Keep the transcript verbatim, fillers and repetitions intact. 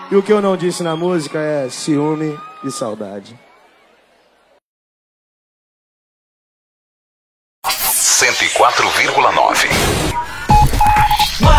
E o que eu não disse na música é ciúme e saudade. cento e quatro vírgula nove